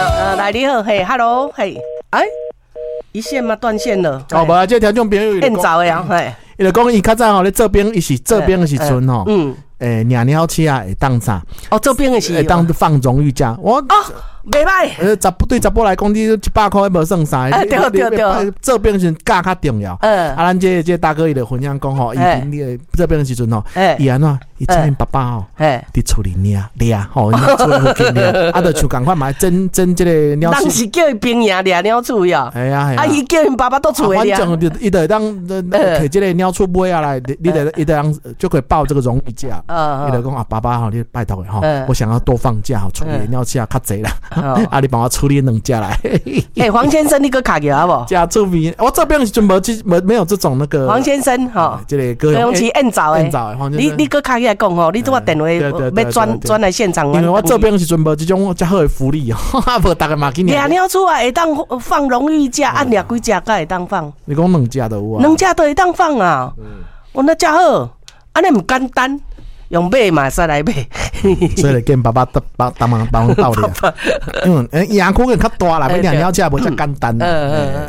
来你好，嘿 ，Hello， 嘿，哎，一线吗？断线了。 哦，无啊，这听众朋友变早呀，嘿， 伊就讲伊较早吼咧这边，伊是这边的时阵吼，鸟鸟车啊会当啥？ 哦，这边的是会当放荣誉假，我袂歹。 对查甫来讲，你100块无算啥。 对， 这边是价较重要。咱这大哥伊就分享讲吼，以前你这边的时阵吼，伊安怎？伊这边爸爸吼，伫厝里掠吼，厝里附近掠，啊，就像赶快买蒸这个鸟鼠。 人是叫伊兵营掠鸟鼠呀。 系啊。 啊，伊叫因爸爸倒厝里掠。 反正伊就当摕这个鸟鼠买下来，你就当就可以报这个荣誉假。伊就讲啊，爸爸吼，你拜托吼，我想要多放假吼，处理鸟鼠较济啦。啊，你帮我处理2只来。 黄先生，你个卡给好不？ 加出名，我这边是没有这种那个。 黄先生哈， 这个歌用是按早诶，你个卡起来讲吼，你这个电话要转来现场。 因为我这边是没这种较好的福利哦，无大家嘛去掠鸟出来会当放荣誉假，按掠几只才会当放？ 你讲2只都有啊？ 2只都会当放啊？我那家好，安尼唔简单。用买嘛，使来买， 所以跟爸爸帮忙道理。因为野区个较大啦，要两鸟车无遮简单。